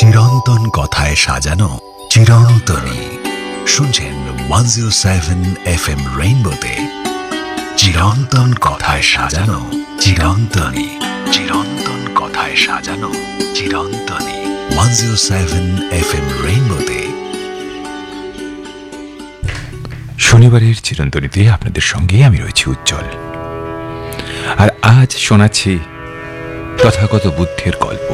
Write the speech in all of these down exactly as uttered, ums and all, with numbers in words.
চিরন্তন কথায় সাজানো চিরন্তনী। শুনছেন one zero seven F M রেইনবোতে চিরন্তন কথায় সাজানো চিরন্তনী। চিরন্তন কথায় সাজানো চিরন্তনী। One zero seven F M রেইনবোতে শনিবারের চিরন্তনীতে আপনাদের সঙ্গে আমি রয়েছি উজ্জ্বল, আর আজ শোনাচ্ছি তথাগত বুদ্ধের গল্প।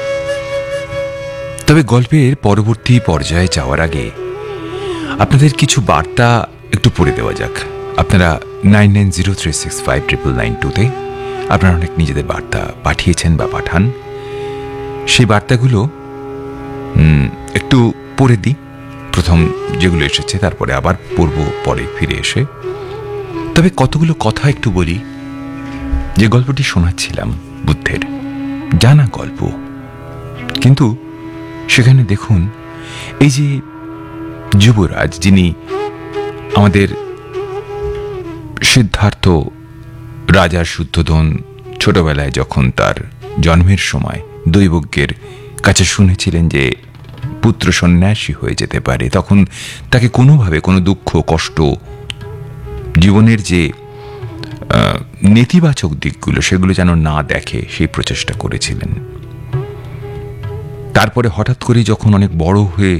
তবে গল্পের পরবর্তী পর্যায়ে যাওয়ার আগে আপনাদের কিছু বার্তা একটু পড়ে দেওয়া যাক। আপনারা nine nine zero three six five triple nine টুতে আপনারা অনেক নিজেদের বার্তা পাঠিয়েছেন বা পাঠান। সেই বার্তাগুলো একটু পড়ে দিই, প্রথম যেগুলো এসেছে তারপরে আবার পড়ব পরে ফিরে এসে। তবে কতগুলো কথা একটু বলি। যে গল্পটি শোনাচ্ছিলাম বুদ্ধের জানা গল্প, কিন্তু সেখানে দেখুন এই যে যুবরাজ, যিনি আমাদের সিদ্ধার্থ রাজার শুদ্ধোধন ছোটবেলায় যখন তার জন্মের সময় দৈবজ্ঞের কাছে শুনেছিলেন যে পুত্র সন্ন্যাসী হয়ে যেতে পারে, তখন তাকে কোনোভাবে কোনো দুঃখ কষ্ট জীবনের যে নেতিবাচক দিকগুলো সেগুলো যেন না দেখে সেই প্রচেষ্টা করেছিলেন। তারপরে হঠাৎ করে যখন অনেক বড় হয়ে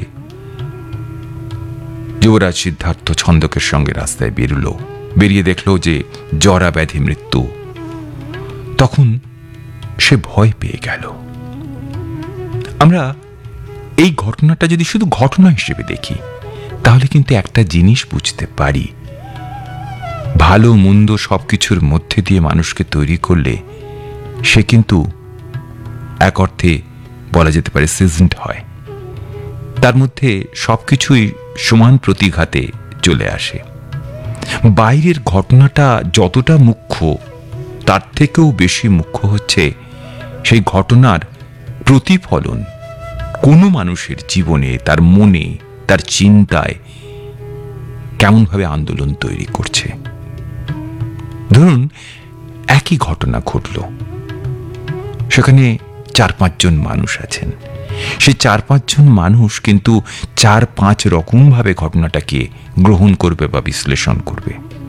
যুবরাজ সিদ্ধার্থ ছন্দকের সঙ্গে রাস্তায় বেরোলো, বেরিয়ে দেখলো যে জরা ব্যাধি মৃত্যু, তখন সে ভয় পেয়ে গেল। আমরা এই ঘটনাটা যদি শুধু ঘটনা হিসেবে দেখি তাহলে কিন্তু একটা জিনিস বুঝতে পারি, ভালো মন্দ সবকিছুর মধ্যে দিয়ে মানুষকে তৈরি করলে সে কিন্তু এক অর্থে বলা যেতে পারে সিজনড হয়। তার মধ্যে সবকিছুই সমান প্রতিঘাতে চলে আসে। বাইরের ঘটনাটা যতটা মুখ্য তার থেকেও বেশি মুখ্য হচ্ছে সেই ঘটনার প্রতিফলন কোনো মানুষের জীবনে, তার মনে, তার চিন্তায় কেমনভাবে আন্দোলন তৈরি করছে। ধরুন একই ঘটনা ঘটল, সেখানে চার পাঁচজন মানুষ আছেন, সেই চার পাঁচজন মানুষ কিন্তু চার পাঁচ রকম ভাবে ঘটনাটাকে গ্রহণ করবে বা বিশ্লেষণ করবে।